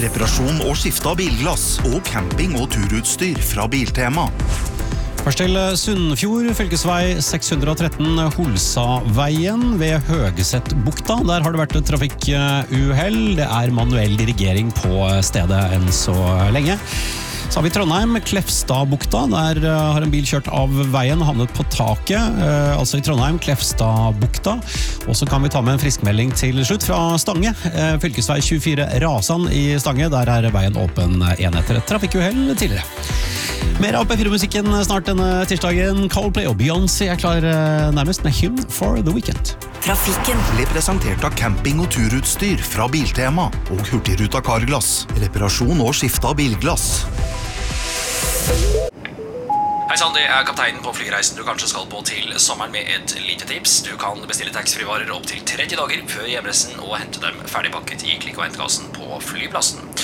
reparasjon og skifte av bilglass og camping- og turutstyr fra Biltema. Først til Sunnfjord, fylkesvei 613 Holsaveien ved Høgesettbukta. Der har det vært et trafikkuhell. Det er manuell dirigering på stedet enn så lenge. Så har vi Trondheim, Klefstadbukta. Der har en bil kjørt av veien og havnet på taket. Altså i Trondheim, Klefstadbukta. Og så kan vi ta med en friskmelding til slutt fra Stange. Fylkesvei 24 Rasan i Stange. Der er veien åpen en etter et trafikkuhell tidligere. Mer av P4-musikken snart denne tirsdagen. Coldplay og Beyoncé er klar nærmest med Hymn for the Weekend. Trafikken ble presentert av camping- og turutstyr fra Biltema og Hurtigruta Carglass. Reparasjon og skifte av bilglass. Hei sann, det er kapteinen på flyreisen du kanskje skal på til sommeren med et lite tips. Du kan bestille taxfree-varer opp til 30 dager før hjemreisen og hente dem ferdigpakket i klikk- og hentekassen på flyplassen.